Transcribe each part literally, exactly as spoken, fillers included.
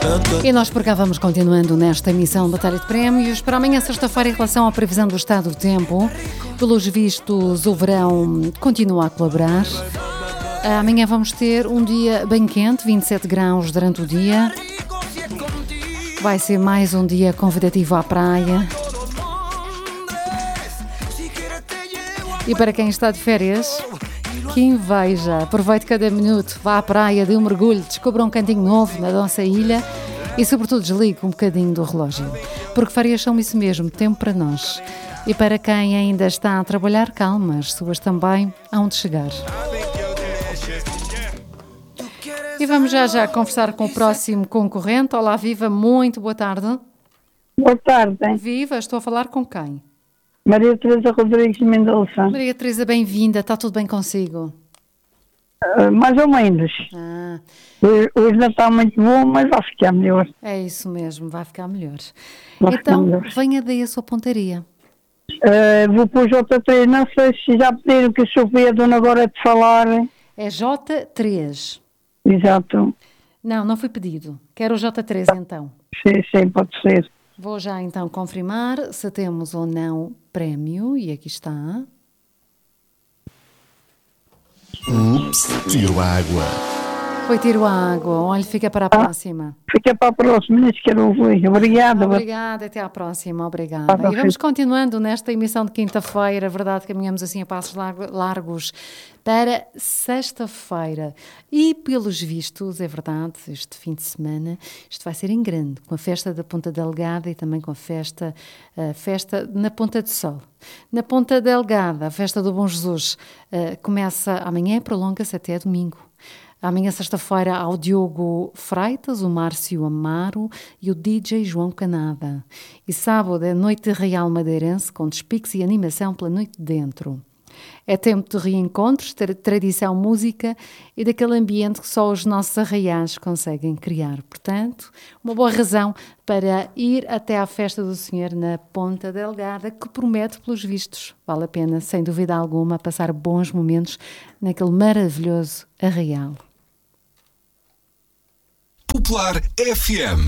E nós por cá vamos continuando nesta emissão de Batalha de Prémios. Para amanhã, sexta-feira, em relação à previsão do estado do tempo, pelos vistos, o verão continua a colaborar. Amanhã vamos ter um dia bem quente, vinte e sete graus durante o dia. Vai ser mais um dia convidativo à praia. E para quem está de férias, que inveja! Aproveite cada minuto, vá à praia, dê um mergulho, descubra um cantinho novo na nossa ilha e, sobretudo, desligue um bocadinho do relógio. Porque férias são isso mesmo, tempo para nós. E para quem ainda está a trabalhar, calma, as suas também hão de chegar. E vamos já já conversar com o próximo concorrente. Olá, Viva, muito boa tarde. Boa tarde. Viva, estou a falar com quem? Maria Teresa Rodrigues Mendonça. Maria Teresa, bem-vinda. Está tudo bem consigo? Uh, mais ou menos. Ah. Hoje, hoje não está muito bom, mas vai ficar melhor. É isso mesmo, vai ficar melhor. Vai então, ficar melhor. venha daí a sua pontaria. Uh, vou para o J três, não sei se já pediram que eu sou a dona agora de falar. É J três. Exato. Não, não foi pedido. Quero o J três então. Sim, sim, pode ser. Vou já então confirmar se temos ou não prémio. E aqui está. Ups, tiro a água. Foi tiro a água. Olha, fica para a próxima. Fica para a próxima, que quero ouvir. Obrigada. Obrigada, até à próxima. Obrigada. E vamos continuando nesta emissão de quinta-feira. É verdade, caminhamos assim a passos largos para sexta-feira. E pelos vistos, é verdade, este fim de semana, isto vai ser em grande, com a festa da Ponta Delgada e também com a festa, a festa na Ponta do Sol. Na Ponta Delgada, a festa do Bom Jesus, uh, começa amanhã e prolonga-se até domingo. Amanhã, sexta-feira, há o Diogo Freitas, o Márcio Amaro e o D J João Canada. E sábado é Noite Real Madeirense, com despiques e animação pela noite dentro. É tempo de reencontros, tra- tradição, música e daquele ambiente que só os nossos arraiais conseguem criar. Portanto, uma boa razão para ir até à Festa do Senhor na Ponta Delgada, que promete, pelos vistos, vale a pena, sem dúvida alguma, passar bons momentos naquele maravilhoso arraial. Popular F M.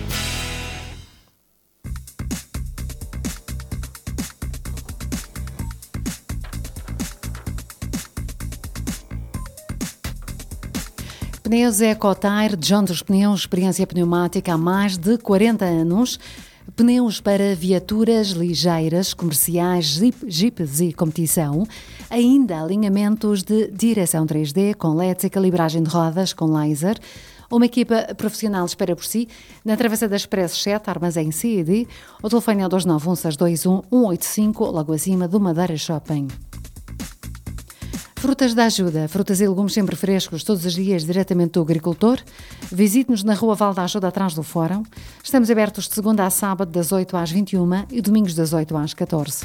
Pneus Ecotire, John dos Pneus, experiência pneumática há mais de quarenta anos. Pneus para viaturas ligeiras, comerciais, jeep, jeeps e competição. Ainda alinhamentos de direção três D com L E Ds e calibragem de rodas com laser. Uma equipa profissional espera por si na Travessa da Expresso sete, armazém C e D. O telefone é dois nove um seis dois um um oito cinco, logo acima do Madeira Shopping. Frutas da Ajuda, frutas e legumes sempre frescos, todos os dias, diretamente do agricultor. Visite-nos na Rua Val da Ajuda, atrás do Fórum. Estamos abertos de segunda a sábado, das oito às vinte e uma e domingos das oito às catorze.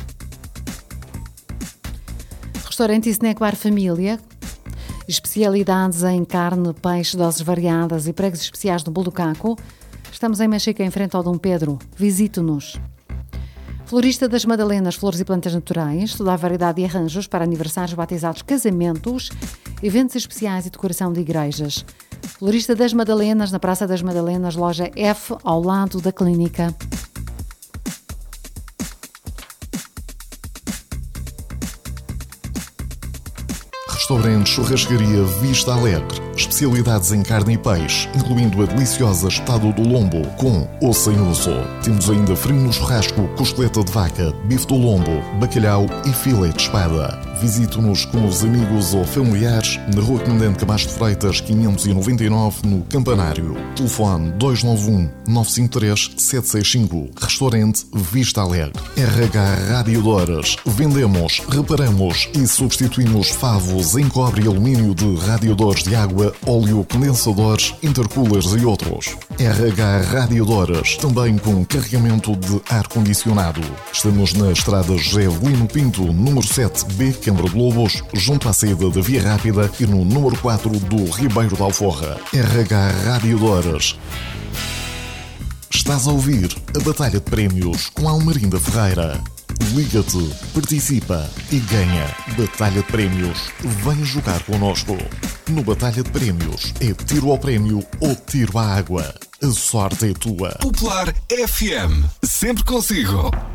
Restaurante e Snack Bar Família. Especialidades em carne, peixe, doses variadas e pregos especiais no Bolo do Caco. Estamos em Machica, em frente ao Dom Pedro. Visite-nos. Florista das Madalenas, flores e plantas naturais, toda a variedade de arranjos para aniversários, batizados, casamentos, eventos especiais e decoração de igrejas. Florista das Madalenas, na Praça das Madalenas, loja F, ao lado da clínica. Restaurante Churrascaria Vista Alegre. Especialidades em carne e peixe, incluindo a deliciosa espetada do lombo, com ou sem osso. Temos ainda frango no churrasco, costeleta de vaca, bife do lombo, bacalhau e filé de espada. Visite-nos com os amigos ou familiares na Rua Comandante Camacho de Freitas, quinhentos e noventa e nove, no Campanário. Telefone dois nove um nove cinco três sete seis cinco. Restaurante Vista Alegre. R H Radiadores. Vendemos, reparamos e substituímos favos em cobre e alumínio de radiadores de água, óleo, condensadores, intercoolers e outros. R H Radiadores. Também com carregamento de ar-condicionado. Estamos na Estrada José Avelino Pinto, número sete B, Câmara de Lobos, junto à saída da Via Rápida e no número quatro do Ribeiro da Alforra. R H Radiadores. Estás a ouvir a Batalha de Prémios com Almarinda Ferreira. Liga-te, participa e ganha. Batalha de Prémios. Vem jogar connosco. No Batalha de Prémios é tiro ao prémio ou tiro à água. A sorte é tua. Popular F M. Sempre consigo.